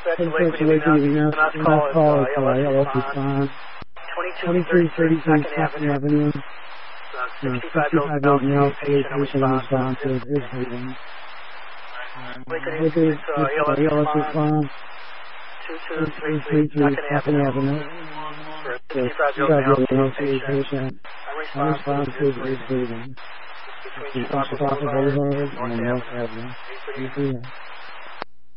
Lake Leaving Us, call ALS response. 2333 Second Avenue. 65-year-old male patient unresponsive is breathing. Lake Leaving Us, ALS response. 2233 Second Avenue. 65-year-old male patient unresponsive is breathing. Responsive Boulevard and North Avenue.